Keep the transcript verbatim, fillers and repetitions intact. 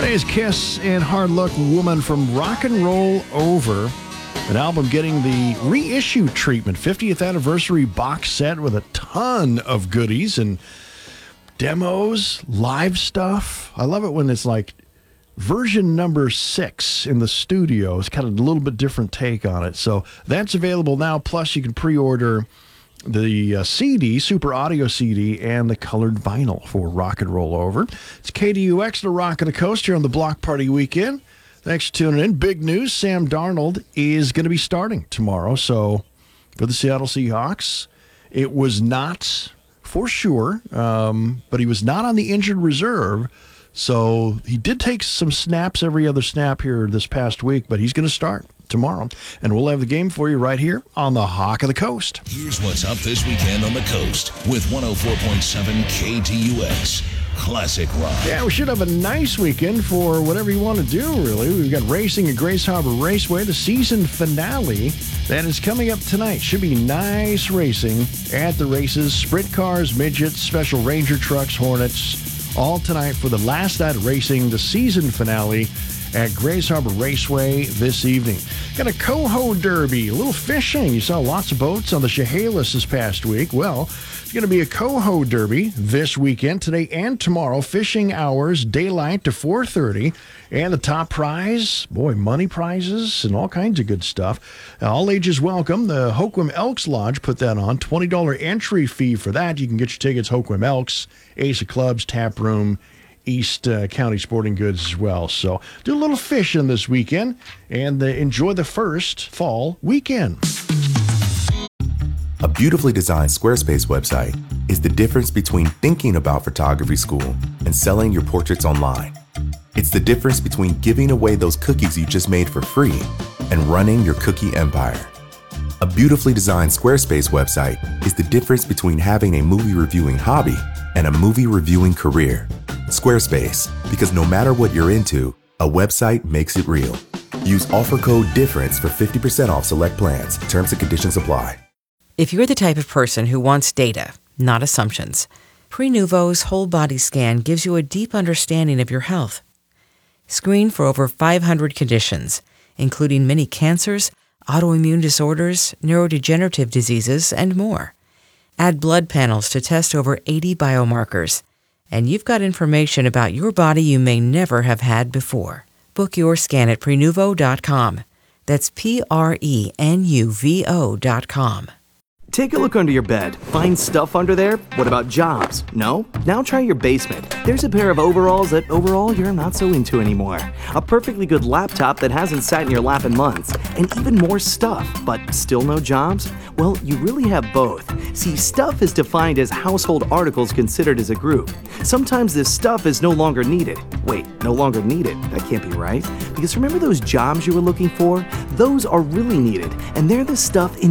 Today's Kiss and Hard Luck Woman from Rock and Roll Over. An album getting the reissue treatment, fiftieth anniversary box set with a ton of goodies and demos, live stuff. I love it when it's like version number six in the studio. It's kind of a little bit different take on it. So that's available now. Plus, you can pre-order the uh, C D, Super Audio C D, and the colored vinyl for Rock and Roll Over. It's K D U X, the Rock of the Coast, here on the Block Party Weekend. Thanks for tuning in. Big news, Sam Darnold is going to be starting tomorrow. So for the Seattle Seahawks, it was not for sure, um, but he was not on the injured reserve. So he did take some snaps every other snap here this past week, but he's going to start tomorrow. And we'll have the game for you right here on the Hawk of the Coast. Here's what's up this weekend on the coast with one oh four point seven K T U X. Classic rock. Yeah, we should have a nice weekend for whatever you want to do, really. We've got racing at Grace Harbor Raceway, the season finale that is coming up tonight. Should be nice racing at the races. Sprint cars, midgets, special Ranger trucks, Hornets, all tonight for the last night of racing, the season finale at Grace Harbor Raceway this evening. Got a Coho Derby, a little fishing. You saw lots of boats on the Chehalis this past week. Well, it's going to be a Coho Derby this weekend, today and tomorrow. Fishing hours, daylight to four thirty. And the top prize, boy, money prizes and all kinds of good stuff. All ages welcome. The Hoquiam Elks Lodge put that on. twenty dollars entry fee for that. You can get your tickets, Hoquiam Elks, Ace of Clubs, Tap Room, East uh, County Sporting Goods as well. So do a little fishing this weekend and uh, enjoy the first fall weekend. A beautifully designed Squarespace website is the difference between thinking about photography school and selling your portraits online. It's the difference between giving away those cookies you just made for free and running your cookie empire. A beautifully designed Squarespace website is the difference between having a movie reviewing hobby and a movie reviewing career. Squarespace, because no matter what you're into, a website makes it real. Use offer code DIFFERENCE for fifty percent off select plans. Terms and conditions apply. If you're the type of person who wants data, not assumptions, Prenuvo's whole body scan gives you a deep understanding of your health. Screen for over five hundred conditions, including many cancers, autoimmune disorders, neurodegenerative diseases, and more. Add blood panels to test over eighty biomarkers, and you've got information about your body you may never have had before. Book your scan at Prenuvo dot com. That's P R E N U V O dot com. Take a look under your bed. Find stuff under there? What about jobs? No? Now try your basement. There's a pair of overalls that overall you're not so into anymore. A perfectly good laptop that hasn't sat in your lap in months. And even more stuff, but still no jobs? Well, you really have both. See, stuff is defined as household articles considered as a group. Sometimes this stuff is no longer needed. Wait, no longer needed? That can't be right. Because remember those jobs you were looking for? Those are really needed, and they're the stuff in